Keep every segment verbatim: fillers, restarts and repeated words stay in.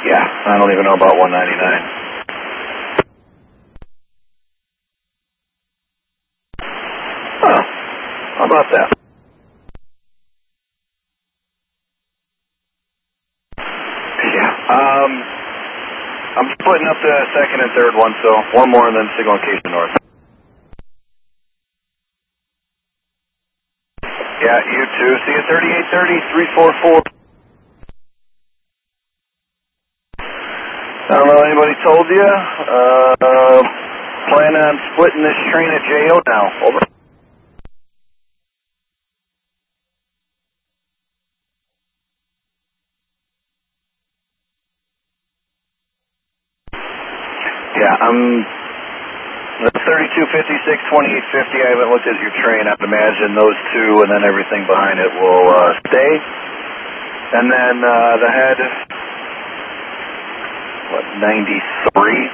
Yeah, I don't even know about one ninety-nine. Oh, how about that? Yeah, um, I'm splitting up the second and third one, so one more and then signal location north. Yeah, you too. See you thirty-eight thirty, three four four. I don't know if anybody told you. Uh, plan on splitting this train at J O now. Over. Yeah, I'm the thirty-two fifty-six, twenty-eight fifty. I haven't looked at your train. I'd imagine those two and then everything behind it will uh, stay. And then uh, the head, what, ninety-three?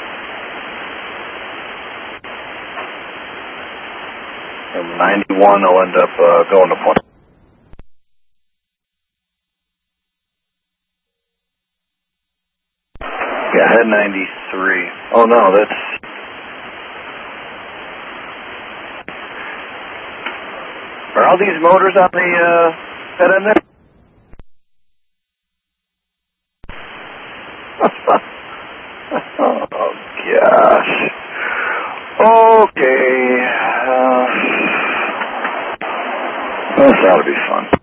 And ninety-one will end up uh, going to point. Yeah, head ninety-three. Oh no, that's... Are all these motors on the uh, head end there? Oh gosh. Okay. Uh, this ought to be fun.